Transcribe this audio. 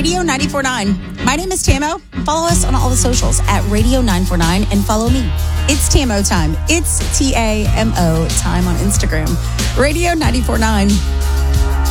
Radio 94.9. My name is Tamo. Follow us on all the socials at Radio 949 and follow me. It's Tamo time. It's TAMO time on Instagram. Radio 94.9.